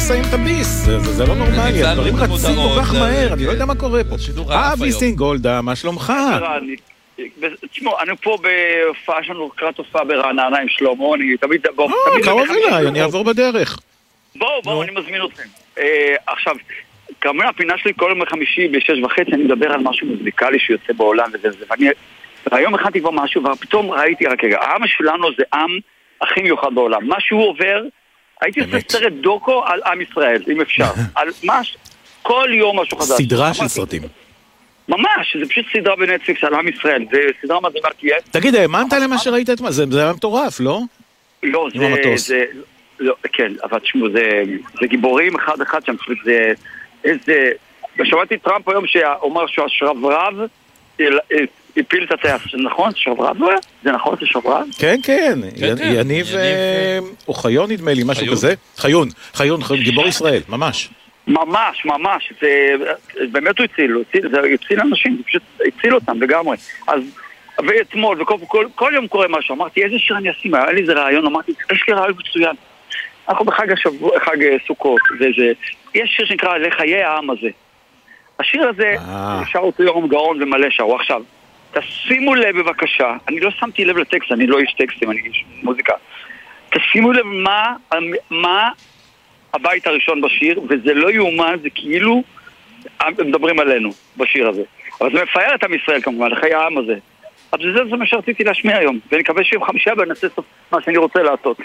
לסיים את הביס, זה לא נורמלי, הדברים רצים כל כך מהר, אני לא יודע מה קורה פה. אבי סינגולדה, מה שלומך? תשמעו, אני פה בהופעה שלנו, קראת הופעה ברעננה עם שלמה, אני תמיד... קרוב אליי, אני אעבור בדרך. בואו, אני מזמין אתכם. עכשיו, כמובן הפינה שלי כל יום חמישי ב6:30, אני מדבר על משהו מוזיקלי שיוצא בעולם וזה, והיום הכנתי כבר משהו, ופתאום ראיתי רק רגע, העם שלנו זה עם הכי מיוחד בעולם. מה שהוא עובר, הייתי עושה סרט דוקו על עם ישראל, אם אפשר. על כל יום משהו חדש. סדרה של סרטים. ממש, זה פשוט סדרה בנטפליקס על עם ישראל, זה סדרה מדהימה תהיה. תגיד, האמנת למה שראית את מה? זה היה מטורף, לא? לא, זה... כן, אבל תשמעו, זה גיבורים אחד שם, זה איזה... ושמעתי טראמפ היום שאומר שהוא השרברב הפיל את הטייס, נכון? שרברב לא היה? זה נכון? זה שרברב? כן, כן, יניב אוחיון נדמה לי, משהו כזה. חיון, גיבור ישראל, ממש. ממש, זה באמת הוא הציל אנשים, פשוט הציל אותם לגמרי. אז, ואתמול, וכל יום קורה משהו, אמרתי, איזה שיר אני אשים? היה לי איזה רעיון, אמרתי, יש לי רעיון מצוין. אנחנו בחג סוכות, יש שיר שנקרא לחיי העם הזה. השיר הזה, שר אותו יורם גאון ומלא שרו. עכשיו, תשימו לב בבקשה, אני לא שמתי לב לטקסט, אני לא איש טקסטים, אני איש מוזיקה. תשימו לב מה הבית הראשון בשיר, וזה לא יאומן, זה כאילו מדברים עלינו בשיר הזה. אבל זה מפאר את עם ישראל כמובן, לחיי העם הזה. אז זה מה שרציתי להשמיע היום, ואני מקווה שיום חמישי הבא נעשה סוף מה שאני רוצה לעשות.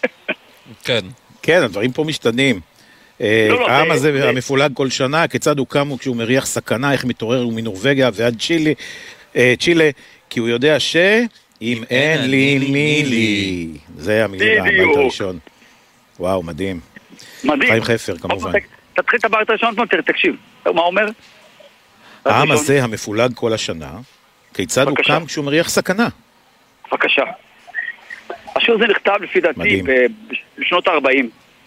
כן, הדברים פה משתנים. העם הזה המפולג כל שנה, כיצד הוא קם כשהוא מריח סכנה, איך מתעורר הוא מנורווגיה ועד צ'ילה, כי הוא יודע שאם אין לי מי לי. זה המילים מהבית הראשון. וואו, מדהים. חיים חפר כמובן. תתחיל את הבית הראשון, תקשיב, מה אומר? העם הזה המפולג כל השנה, כיצד הוא קם כשהוא מריח סכנה. בבקשה. השיר הזה נכתב לפי דעתי בשנות ה-40.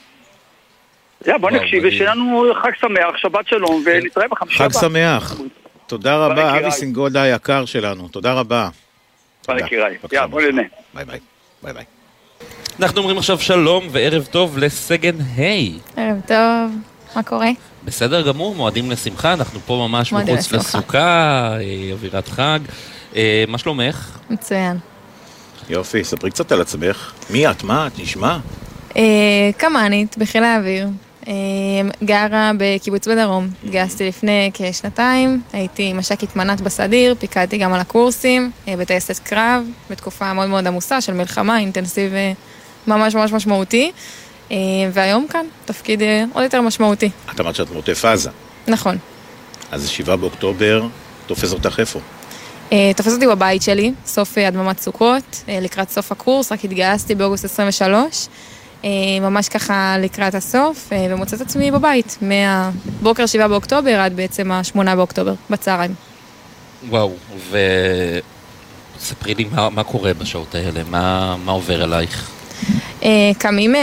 בוא נקשיב, ושלנו חג שמח, שבת שלום, ונתראה בחמישה הבא. חג שמח. תודה רבה, אבי סינגולדה היקר שלנו. תודה רבה. ביי יקיריי. בוא נהנה. ביי. אנחנו אומרים עכשיו שלום וערב טוב לסגן היי. ערב טוב, מה קורה? בסדר גמור, מועדים לשמחה, אנחנו פה ממש מחוץ לסוכה, אווירת חג. מה שלומך? מצוין. יופי, ספרי קצת על עצמך. מי את? מה את? נשמע? קמ"נית בחיל האוויר, גרה בקיבוץ בדרום. התגייסתי לפני כשנתיים, הייתי מש"קית מנ"ט בסדיר, פיקדתי גם על הקורסים, בטייסת קרב, בתקופה מאוד מאוד עמוסה של מלחמה, אינטנסיב ממש משמעותי, והיום כאן תפקיד עוד יותר משמעותי. את אמרת שאת מעוטף עזה. נכון. אז 7 באוקטובר תופס אותך איפה? תופס אותי בבית שלי, סוף הדממת סוכות, לקראת סוף הקורס, רק התגייסתי באוגוסט 23, ממש ככה לקראת הסוף, ומוצאת עצמי בבית, מהבוקר 7 באוקטובר עד בעצם 8 באוקטובר, בצהריים. וואו, וספרי לי מה קורה בשעות האלה, מה עובר עלייך? קמים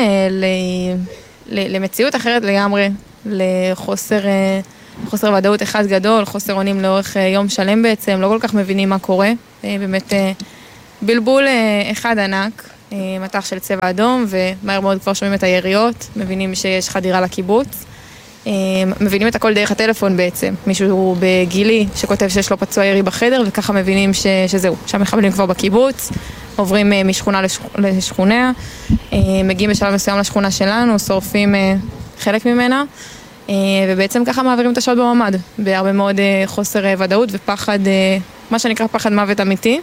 למציאות אחרת לגמרי, לחוסר ודאות אחד גדול, חוסר אונים לאורך יום שלם בעצם, לא כל כך מבינים מה קורה, באמת בלבול אחד ענק, מטח של צבע אדום, ומהר מאוד כבר שומעים את היריות, מבינים שיש חדירה לקיבוץ, מבינים את הכל דרך הטלפון בעצם, מישהו בגילי שכותב שיש לו פצוע ירי בחדר, וככה מבינים שזהו, שהמחבלים כבר בקיבוץ, עוברים משכונה לשכונה, מגיעים בשלב מסוים לשכונה שלנו, שורפים חלק ממנה, ובעצם ככה מעבירים את השעות בממ"ד, בהרבה מאוד חוסר ודאות ופחד, מה שנקרא פחד מוות אמיתי.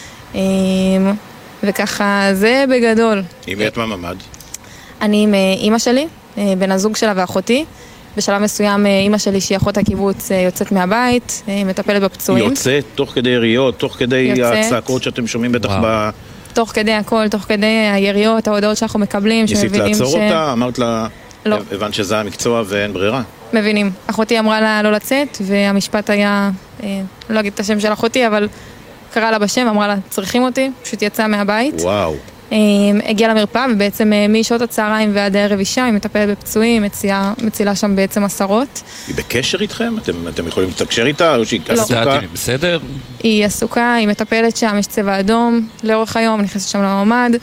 וככה זה בגדול. עם מי את בממ"ד? אני עם אמא שלי, בן הזוג שלה ואחותי. בשלב מסוים אמא שלי שהיא אחות הקיבוץ יוצאת מהבית, מטפלת בפצועים. יוצאת תוך כדי יריות, תוך כדי הצעקות שאתם שומעים בטח ב... תוך כדי הכל, תוך כדי היריות, ההודעות שאנחנו מקבלים. ניסית לעצור אותה? אמרת לה... לא. הבנת שזה המקצוע ואין ברירה? מבינים. אחותי אמרה לה לא לצאת, והמשפט היה, לא אגיד את השם של אחותי, אבל קרא לה בשם, אמרה לה, צריכים אותי, פשוט יצאה מהבית. וואו. הגיעה למרפאה, ובעצם משעות הצהריים ועד הערב אישה, היא מטפלת בפצועים, מצילה שם בעצם עשרות. היא בקשר איתכם? אתם יכולים לתקשר איתה? או שהיא עסוקה? בסדר? היא עסוקה, היא מטפלת שם, יש צבע אדום, לאורך היום, נכנסת שם לממ"ד.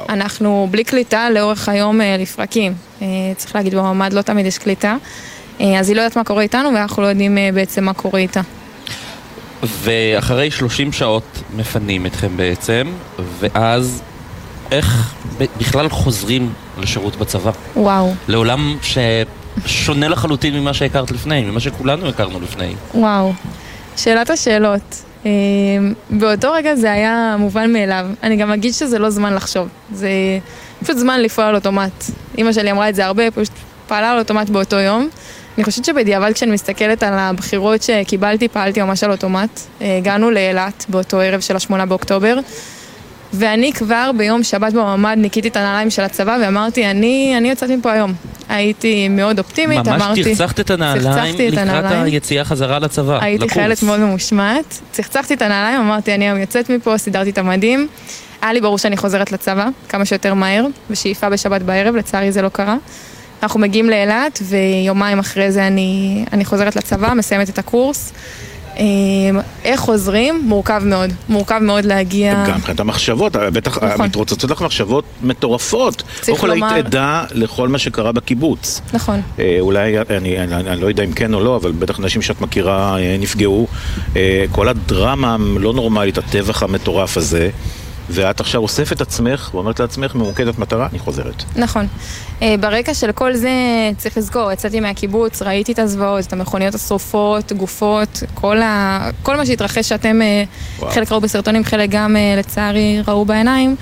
אנחנו בלי קליטה לאורך היום לפרקים. צריך להגיד, במעמד לא תמיד יש קליטה. אז היא לא יודעת מה קורה איתנו, ואנחנו לא יודעים בעצם מה קורה איתה. ואחרי 30 שעות מפנים אתכם בעצם, ואז איך בכלל חוזרים לשירות בצבא? וואו. לעולם ששונה לחלוטין ממה שהכרת לפני, ממה שכולנו הכרנו לפני. וואו. שאלת השאלות. באותו רגע זה היה מובן מאליו. אני גם אגיד שזה לא זמן לחשוב. זה פשוט זמן לפעול על אוטומט. אמא שלי אמרה את זה הרבה, פשוט פעלה על אוטומט באותו יום. אני חושבת שבדיעבד כשאני מסתכלת על הבחירות שקיבלתי, פעלתי ממש על אוטומט. הגענו לאילת באותו ערב של 8 באוקטובר, ואני כבר ביום שבת במעמד ניקיתי את הנעליים של הצבא ואמרתי, אני יוצאתי מפה היום. הייתי מאוד אופטימית, אמרתי... ממש תרצחת את הנעליים לקראת היציאה חזרה לצבא, הייתי חיילת מאוד ממושמעת, צחצחתי את הנעליים, אמרתי, אני היום יוצאת מפה, סידרתי את המדים. היה לי ברור שאני חוזרת לצבא, כמה שיותר מהר, ושאיפה בשבת בערב, לצערי זה לא קרה. אנחנו מגיעים לאילת, ויומיים אחרי זה אני חוזרת לצבא, מסיימת את הקורס. איך חוזרים? מורכב מאוד להגיע... גם מבחינת המחשבות, בטח מתרוצצות לך מחשבות מטורפות. צריך לומר... היית עדה לכל מה שקרה בקיבוץ. נכון. אולי, אני לא יודע אם כן או לא, אבל בטח אנשים שאת מכירה נפגעו. כל הדרמה לא נורמלית, הטבח המטורף הזה. ואת עכשיו אוספת עצמך, ואומרת לעצמך, ממוקדת מטרה, אני חוזרת. נכון. ברקע של כל זה צריך לזכור, יצאתי מהקיבוץ, ראיתי את הזוועות, את המכוניות השרופות, גופות, כל מה שהתרחש שאתם חלק ראו בסרטונים, חלק גם לצערי ראו בעיניים.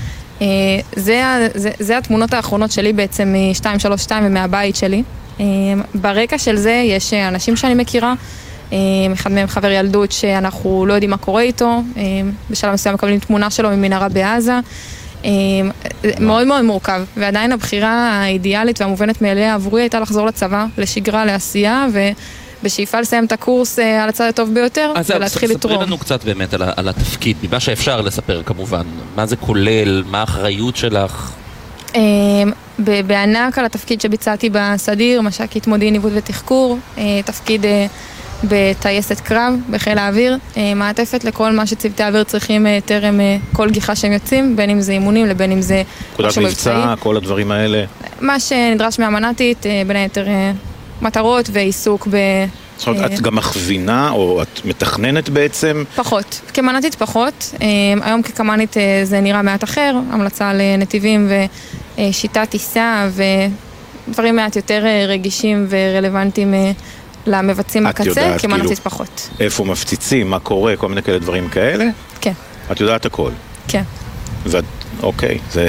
זה התמונות האחרונות שלי בעצם מ-232 ומהבית שלי. ברקע של זה יש אנשים שאני מכירה, אחד מהם חבר ילדות שאנחנו לא יודעים מה קורה איתו, בשלב מסוים מקבלים תמונה שלו ממנהרה בעזה, מאוד מאוד מורכב, ועדיין הבחירה האידיאלית והמובנת מאליה עבורי הייתה לחזור לצבא, לשגרה, לעשייה, ובשאיפה לסיים את הקורס על הצד הטוב ביותר, ולהתחיל לתרום. ספרי לנו קצת באמת על התפקיד, ממה שאפשר לספר כמובן, מה זה כולל, מה האחריות שלך? בענק על התפקיד שביצעתי בסדיר, מש"קית מודיעין עיבוד ותחקור, תפקיד בטייסת קרב, בחיל האוויר, מעטפת לכל מה שצוותי האוויר צריכים טרם כל גיחה שהם יוצאים, בין אם זה אימונים לבין אם זה משהו מבצעי. כל הדברים האלה. מה שנדרש מהמנתית, בין היתר מטרות ועיסוק ב... זאת אומרת, את גם מכווינה או את מתכננת בעצם? פחות. כמנתית פחות. היום כקמ"נית זה נראה מעט אחר, המלצה לנתיבים ושיטת טיסה ודברים מעט יותר רגישים ורלוונטיים למבצעים בקצה, כמנתית פחות. איפה מפציצים, מה קורה, כל מיני כאלה דברים כאלה? כן. את יודעת הכל? כן. אוקיי, זה...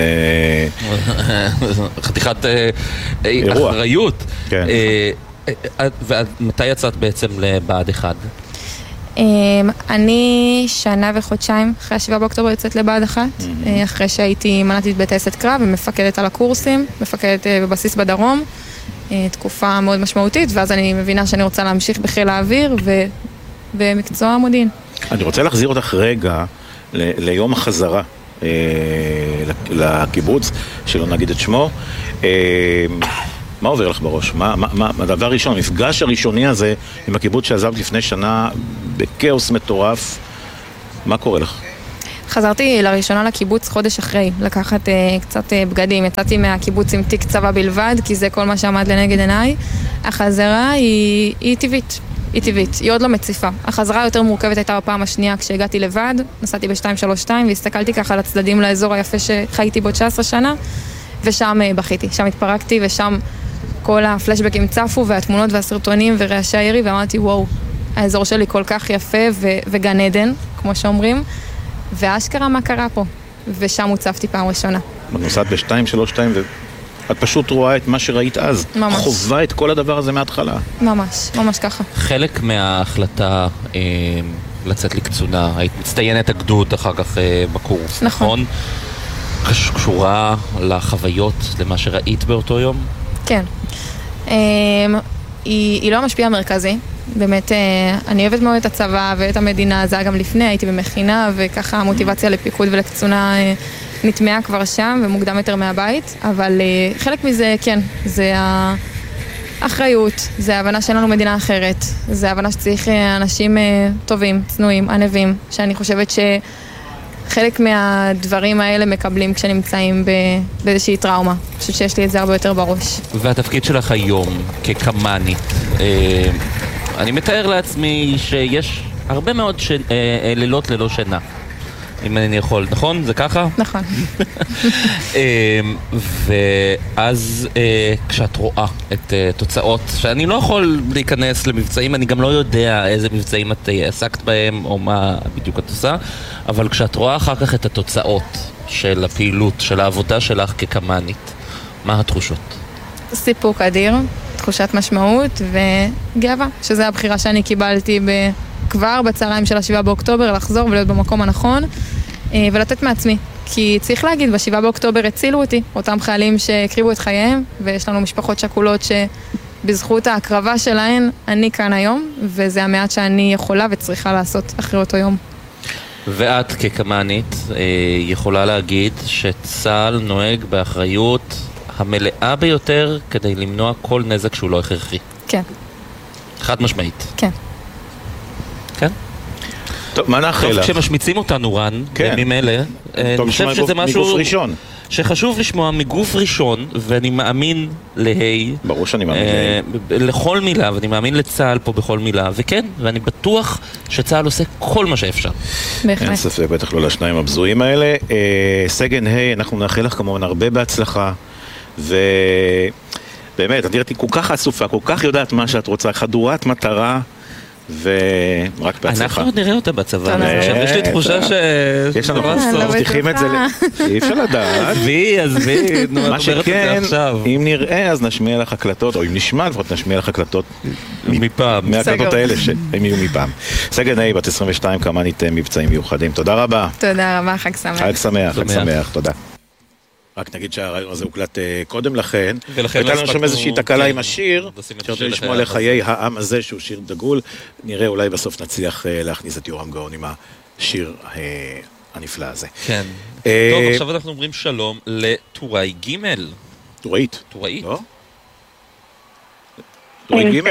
חתיכת אחריות. כן. ומתי יצאת בעצם לבה"ד 1? אני שנה וחודשיים אחרי 7 באוקטובר יוצאת לבה"ד 1, אחרי שהייתי מנתית בטייסת קרב ומפקדת על הקורסים, מפקדת בבסיס בדרום, תקופה מאוד משמעותית, ואז אני מבינה שאני רוצה להמשיך בחיל האוויר ובמקצוע המודיעין. אני רוצה להחזיר אותך רגע ליום החזרה לקיבוץ, שלא נגיד את שמו. מה עובר לך בראש? הדבר הראשון, המפגש הראשוני הזה עם הקיבוץ שעזבת לפני שנה בקאוס מטורף, מה קורה לך? חזרתי לראשונה לקיבוץ חודש אחרי, לקחת קצת בגדים. יצאתי מהקיבוץ עם תיק צבא בלבד, כי זה כל מה שעמד לנגד עיניי. החזרה היא טבעית. היא עוד לא מציפה. החזרה יותר מורכבת הייתה בפעם השנייה כשהגעתי לבד, נסעתי ב-232 והסתכלתי ככה על הצדדים לאזור היפה שחייתי בו 19 שנה, ושם בכיתי, שם התפרקתי ושם כל הפלשבקים צפו והתמונות והסרטונים ורעשי הירי, ואמרתי וואו, האזור שלי כל כך יפה וגן עדן, כמו שאומרים, ואשכרה מה קרה פה, ושם הוצפתי פעם ראשונה. את נוסעת ב-232 ואת פשוט רואה את מה שראית אז, ממש. חובה את כל הדבר הזה מההתחלה. ממש ככה. חלק מההחלטה לצאת לקצונה, היית מצטיינת הגדוד אחר כך בקורס, נכון? קשורה לחוויות, למה שראית באותו יום? כן. היא לא המשפיעה המרכזי. באמת, אני אוהבת מאוד את הצבא ואת המדינה, זה היה גם לפני, הייתי במכינה, וככה המוטיבציה לפיקוד ולקצונה נטמעה כבר שם, ומוקדם יותר מהבית, אבל חלק מזה, כן, זה האחריות, זה ההבנה שאין לנו מדינה אחרת, זה ההבנה שצריך אנשים טובים, צנועים, ענבים, שאני חושבת חלק מהדברים האלה מקבלים כשנמצאים באיזושהי טראומה. פשוט שיש לי את זה הרבה יותר בראש. והתפקיד שלך היום כקמאנית, אני מתאר לעצמי שיש הרבה מאוד לילות ללא שינה. אם אני יכול, נכון? זה ככה? נכון. ואז כשאת רואה את תוצאות, שאני לא יכול להיכנס למבצעים, אני גם לא יודע איזה מבצעים את עסקת בהם או מה בדיוק את עושה, אבל כשאת רואה אחר כך את התוצאות של הפעילות, של העבודה שלך כקמאנית, מה התחושות? סיפוק אדיר, תחושת משמעות וגאווה, שזה הבחירה שאני קיבלתי כבר בצהריים של ה7 באוקטובר, לחזור ולהיות במקום הנכון ולתת מעצמי. כי צריך להגיד, ב7 באוקטובר הצילו אותי, אותם חיילים שהקריבו את חייהם, ויש לנו משפחות שכולות שבזכות ההקרבה שלהן, אני כאן היום, וזה המעט שאני יכולה וצריכה לעשות אחרי אותו יום. ואת כקמאנית יכולה להגיד שצה"ל נוהג באחריות המלאה ביותר כדי למנוע כל נזק שהוא לא הכרחי. כן. חד משמעית. כן. כן? טוב, מה נאחל לך? כשמשמיצים אותנו, רן, בימים אלה, אני חושב שזה משהו שחשוב לשמוע מגוף ראשון, ואני מאמין להי. ברור שאני מאמין להי. לכל מילה, ואני מאמין לצה"ל פה בכל מילה, וכן, ואני בטוח שצה"ל עושה כל מה שאפשר. אין ספק, בטח לא לשניים הבזויים האלה. סגן היי, אנחנו נאחל לך כמובן הרבה בהצלחה, ובאמת, את נראיתי כל כך אסופה, כל כך יודעת מה שאת רוצה, חדורת מטרה, ורק בהצלחה. אנחנו עוד נראה אותה בצבא. יש לי תחושה יש לנו מבטיחים את זה, אי אפשר לדעת. עזבי, מה שכן, אם נראה אז נשמיע לך הקלטות, או אם נשמע לפחות נשמיע לך הקלטות מפעם, מהקלטות האלה שהם יהיו מפעם. סגן היי, בת 22, קמ"נית מבצעים מיוחדים. תודה רבה. תודה רבה, חג שמח. חג שמח, חג שמח, תודה. רק נגיד שהרעיון הזה הוקלט קודם לכן, הייתה לנו שם איזושהי תקלה עם השיר, שרוצה לשמוע לחיי העם הזה, שהוא שיר דגול, נראה אולי בסוף נצליח להכניס את יורם גאון עם השיר הנפלא הזה. כן. טוב, עכשיו אנחנו אומרים שלום לטוראי ג'. טוראית. טוראית. לא? טוראית ג'.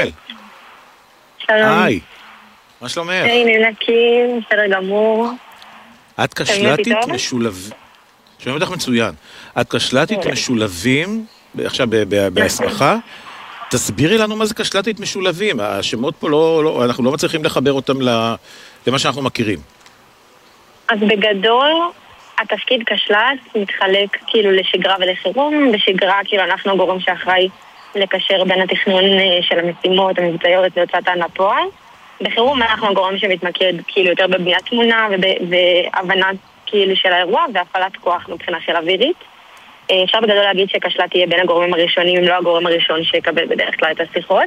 שלום. היי, מה שלומך? הנה נקים, בסדר גמור. את קשל"טית משולב... שומעים אותך מצוין. את קשל"טית משולבים, עכשיו בהסמכה, תסבירי לנו מה זה קשל"טית משולבים. השמות פה אנחנו לא מצליחים לחבר אותם למה שאנחנו מכירים. אז בגדול, התפקיד קשל"ט מתחלק כאילו לשגרה ולחירום. בשגרה כאילו אנחנו הגורם שאחראי לקשר בין התכנון של המשימות, המבצעיות להוצאתן לפועל. בחירום אנחנו הגורם שמתמקד כאילו יותר בבניית תמונה והבנת כאילו של האירוע והפעלת כוח מבחינה של אווירית. אפשר בגדול להגיד שקשל"ט תהיה בין הגורמים הראשונים, אם לא הגורם הראשון שיקבל בדרך כלל את השיחות.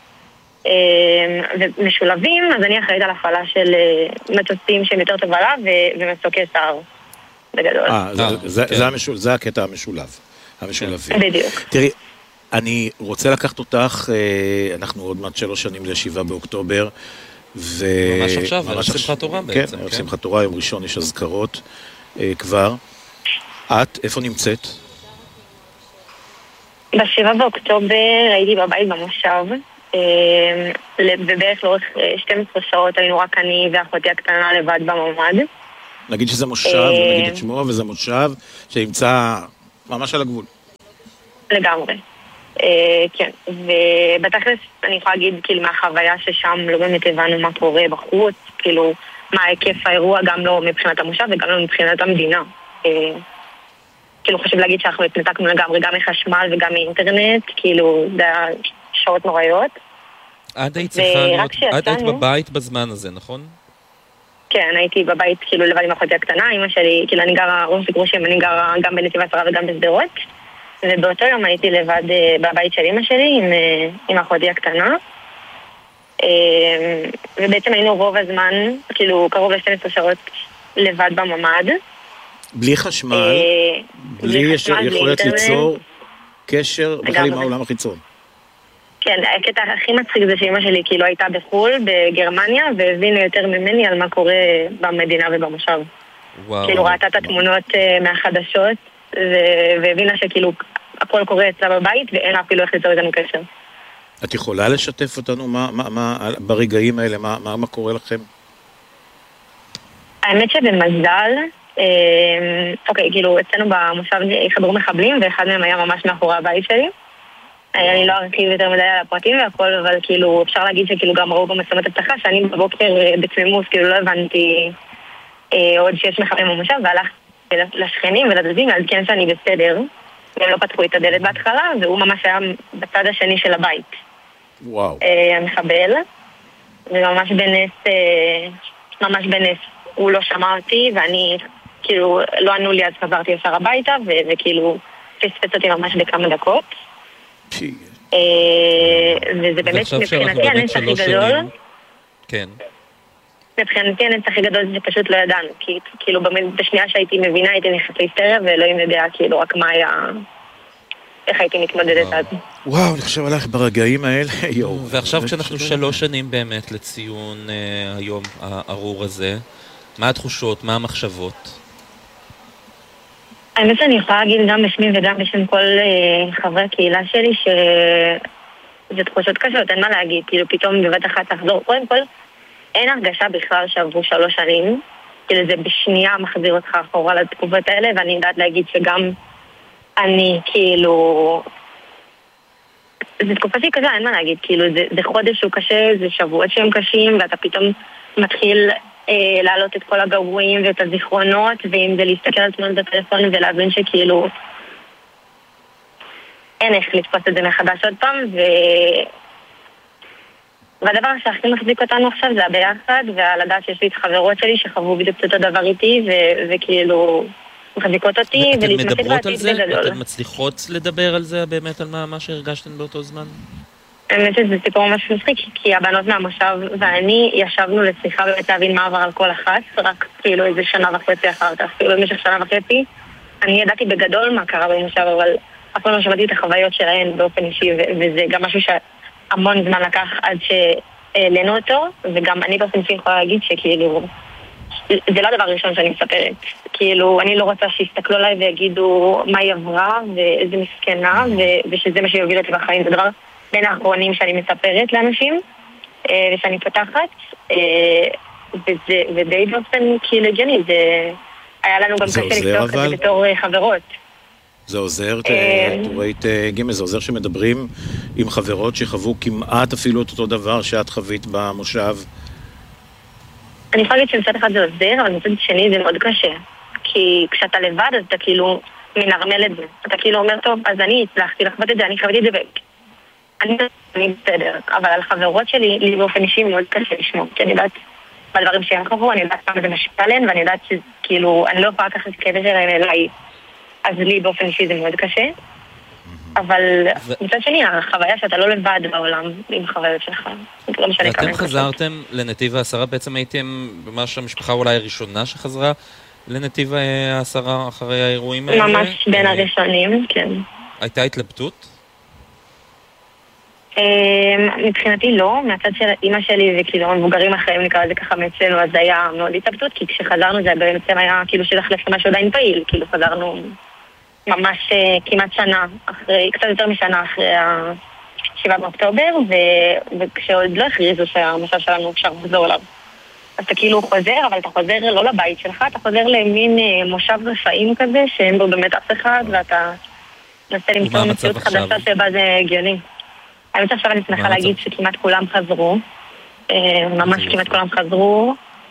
ומשולבים, אז אני אחראית על הפעלה של מטוסים שהם יותר תובלה ומסוקי סער בגדול. זה הקטע המשולב. בדיוק. תראי, אני רוצה לקחת אותך, אנחנו עוד מעט 3 שנים ל7 באוקטובר, ממש עכשיו, ערב שמחת תורה בעצם. כן, ערב שמחת תורה, יום ראשון יש אזכרות כבר. את, איפה נמצאת? ב7 באוקטובר הייתי בבית במושב, ובערך לאורך 12 שעות היינו רק אני ואחותי הקטנה לבד בממ"ד. נגיד שזה מושב, נגיד את שמו, וזה מושב שנמצא ממש על הגבול. לגמרי. כן, ובתכלס אני יכולה להגיד כאילו מהחוויה ששם לא באמת הבנו מה קורה בחוץ, כאילו מה היקף האירוע, גם לא מבחינת המושב וגם לא מבחינת המדינה. כאילו חשוב להגיד שאנחנו התנתקנו לגמרי גם מחשמל וגם מאינטרנט, כאילו זה היה שעות נוראיות. עד היית בבית בזמן הזה, נכון? כן, הייתי בבית כאילו לבד עם אחותי הקטנה, אמא שלי, כאילו אני גרה, רוב סיכרושים, אני גרה גם בנתיב העשרה וגם בשדרות. ובאותו יום הייתי לבד בבית של אמא שלי עם אחותי הקטנה. ובעצם היינו רוב הזמן, כאילו קרוב ל12 שעות לבד בממ"ד. בלי חשמל, בלי יכולת ליצור קשר בכלל עם העולם החיצון. כן, הקטע הכי מצחיק זה שאמא שלי כאילו הייתה בחול, בגרמניה, והבינה יותר ממני על מה קורה במדינה ובמושב. כאילו ראתה את התמונות מהחדשות, והבינה שכאילו הכל קורה אצלה בבית ואין אפילו איך ליצור איתנו קשר. את יכולה לשתף אותנו ברגעים האלה, מה קורה לכם? האמת שבמזל, אוקיי, כאילו, אצלנו במושב חדרו מחבלים, ואחד מהם היה ממש מאחורי הבית שלי. אני לא ארחיב יותר מדי על הפרטים והכל, אבל כאילו, אפשר להגיד שכאילו גם ראו במצלמת אבטחה, שאני בבוקר בתמימות, כאילו לא הבנתי עוד שיש מחבלים במושב, והלכתי לשכנים ולדודים לעדכן שאני בסדר, והם לא פתחו את הדלת בהתחלה, והוא ממש היה בצד השני של הבית. וואו. המחבל, וממש בנס, הוא לא שמע אותי, ואני, כאילו, לא ענו לי, אז חזרתי ישר הביתה, וכאילו, פספס אותי ממש בכמה דקות. וזה באמת מבחינתי הנס הכי גדול. כן. מבחינתי הנס הכי גדול זה פשוט לא ידענו, כי כאילו בשנייה שהייתי מבינה הייתי נכנסת להיסטריה, ואלוהים יודע כאילו רק מה היה, איך הייתי מתמודדת אז. וואו, אני חושב עליך ברגעים האלה, יואו. ועכשיו כשאנחנו 3 שנים באמת לציון היום הארור הזה, מה התחושות, מה המחשבות? האמת שאני יכולה להגיד גם בשמי וגם בשם כל חברי הקהילה שלי שזה תחושות קשות, אין מה להגיד, כאילו פתאום בבת אחת תחזור. קודם כל, אין הרגשה בכלל שעברו 3 שנים, כאילו זה בשנייה מחזיר אותך אחורה לתקופות האלה, ואני יודעת להגיד שגם אני כאילו... זה תקופה שהיא קשה, אין מה להגיד, כאילו זה חודש שהוא קשה, זה שבועות שהם קשים, ואתה פתאום מתחיל... להעלות את כל הגרועים ואת הזיכרונות, ואם זה להסתכל על תמונות בטלפון ולהבין שכאילו אין איך לתפוס את זה מחדש עוד פעם, והדבר שהכי מחזיק אותנו עכשיו זה הביחד, והלדעת שיש לי את חברות שלי שחוו בדיוק אותו דבר איתי, וכאילו מחזיקות אותי, ולהתמקד בעתיד בגדול. אתן מצליחות לדבר על זה באמת, על מה שהרגשתן באותו זמן? האמת שזה סיפור ממש מצחיק, כי הבנות מהמושב ואני ישבנו לשיחה באמת להבין מה עבר על כל אחת, רק כאילו איזה 1.5 שנה אחר כך, כאילו במשך 1.5 שנה, אני ידעתי בגדול מה קרה במושב, אבל אף פעם לא שמעתי את החוויות שלהן באופן אישי, וזה גם משהו שהמון זמן לקח עד שהעלינו אותו, וגם אני באופן אישי יכולה להגיד שכאילו, זה לא הדבר הראשון שאני מספרת, כאילו אני לא רוצה שיסתכלו עליי ויגידו מה היא עברה ואיזה מסכנה, ושזה מה שיוביל אותי בחיים, זה דבר בין האחרונים שאני מספרת לאנשים ושאני פותחת, ודי באופן כאילו הגיוני, זה היה לנו גם קשה לפתוח את זה בתור חברות. זה עוזר, תורית ג' זה עוזר שמדברים עם חברות שחוו כמעט אפילו את אותו דבר שאת חווית במושב. אני יכולה להגיד שמצד אחד זה עוזר, אבל מצד שני זה מאוד קשה, כי כשאתה לבד אז אתה כאילו מנרמל את זה, אתה כאילו אומר טוב, אז אני הצלחתי לחוות את זה, אני חוויתי את זה אני בסדר, אבל על חברות שלי, לי באופן אישי מאוד קשה לשמוע, כי אני יודעת בדברים שהם חוו, אני יודעת כמה זה משפיע עליהן, ואני יודעת שכאילו, אני לא יכולה לקחת את כאב שלהם אליי, אז לי באופן אישי זה מאוד קשה, אבל מצד שני, החוויה שאתה לא לבד בעולם עם חוויות שלך, לא משנה כמה. ואתם חזרתם לנתיב העשרה, בעצם הייתם ממש המשפחה אולי הראשונה שחזרה לנתיב העשרה אחרי האירועים האלה? ממש בין הראשונים, כן. הייתה התלבטות? מבחינתי לא, מהצד של אמא שלי וכאילו המבוגרים אחרים נקרא לזה ככה מאצלנו, אז זה היה מאוד התלבטות, כי כשחזרנו זה בעצם היה כאילו שתחלף משהו עדיין פעיל, כאילו חזרנו ממש כמעט שנה אחרי, קצת יותר משנה אחרי ה7 באוקטובר, וכשעוד לא הכריזו שהמושב שלנו אפשר לחזור אליו. אז אתה כאילו חוזר, אבל אתה חוזר לא לבית שלך, אתה חוזר למין מושב רפאים כזה, שאין בו באמת אף אחד, ואתה מנסה למצוא מציאות חדשה שבה זה הגיוני. האמת עכשיו אני שמחה להגיד שכמעט כולם חזרו, ממש כמעט כולם חזרו,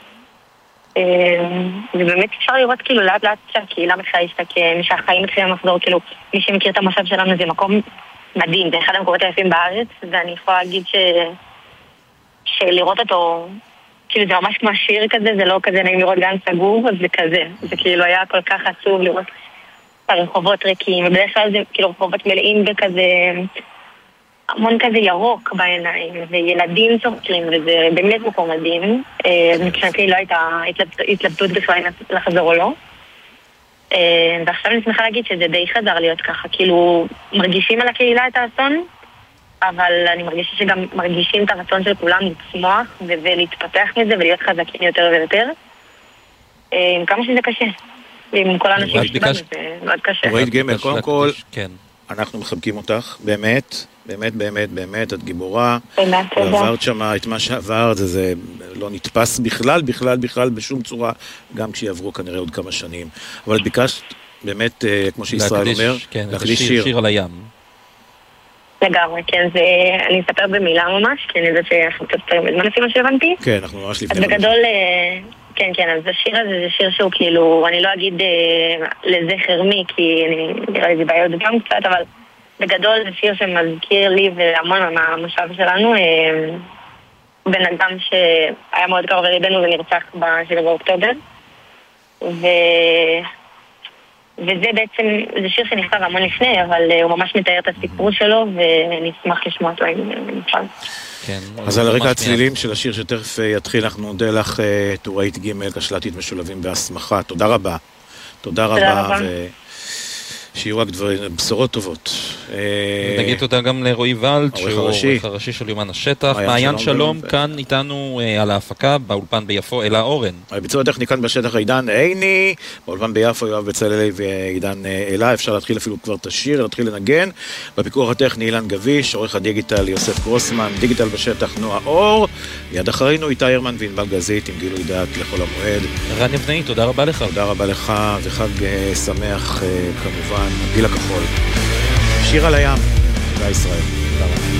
ובאמת אפשר לראות כאילו לאט לאט שהקהילה מתחילה להשתקם, שהחיים מתחילים לחזור, כאילו מי שמכיר את המושב שלנו זה מקום מדהים, זה אחד המקומות היפים בארץ, ואני יכולה להגיד שלראות אותו, כאילו זה ממש כמו השיר כזה, זה לא כזה נעים לראות גן סגור, אז זה כזה, זה כאילו היה כל כך עצוב לראות הרחובות ריקים, ובדרך כלל זה כאילו רחובות מלאים בכזה... המון כזה ירוק בעיניים, וילדים צוחקים, וזה באמת מקום מדהים. מבחינתי לא הייתה התלבטות בכלל לחזור או לא. ועכשיו אני שמחה להגיד שזה די חזר להיות ככה, כאילו מרגישים על הקהילה את האסון, אבל אני מרגישה שגם מרגישים את הרצון של כולם לצמוח ולהתפתח מזה ולהיות חזקים יותר ויותר. כמה שזה קשה. עם כל האנשים שלנו זה מאוד קשה. רועית גמר, קודם כל, אנחנו מחבקים אותך, באמת. באמת, באמת, באמת, את גיבורה. ועברת שם את מה שעברת, זה לא נתפס בכלל בשום צורה, גם כשיעברו כנראה עוד כמה שנים. אבל את ביקשת באמת, כמו שישראל אומר, להקדיש שיר על הים. לגמרי, כן, אני אספר במילה ממש, כי אני יודעת שאנחנו קצת יותר בזמן לפי מה שהבנתי. כן, אנחנו ממש לפני. אז בגדול, כן, אז השיר הזה זה שיר שהוא כאילו, אני לא אגיד לזכר מי, כי נראה לי זה בעיות גם קצת, אבל בגדול זה שיר שמזכיר לי והמון מהמושב שלנו, בן אדם שהיה מאוד קרוב לליבנו ונרצח ב7 באוקטובר. וזה בעצם, זה שיר שנכתב המון לפני, אבל הוא ממש מתאר את הסיפור שלו, ואני אשמח לשמוע אותו אם נפעל. אז על הרקע הצלילים של השיר שתכף יתחיל, אנחנו נודה לך, טוראית ג' קשל"טית משולבים בהסמכה. תודה רבה. תודה רבה. שיהיו רק בשורות טובות. נגיד תודה גם לרועי ולט, שהוא העורך הראשי של יומן השטח. מעיין שלום, כאן איתנו על ההפקה, באולפן ביפו, אלה אורן. הביצוע הטכני כאן בשטח עידן עיני, באולפן ביפו יואב בצלאלי ועידן אלה. אפשר להתחיל אפילו כבר את השיר, להתחיל לנגן. בפיקוח הטכני אילן גביש, עורך הדיגיטל יוסף גרוסמן, דיגיטל בשטח נועה אור. מיד אחרינו איתי הרמן וענבל גזית עם גילוי דעת לכל המועד. רן יבנאי, תודה רבה לך. תודה רבה לך, וחג שמח כמובן. גיל הכחול, שיר על הים, תודה ישראל.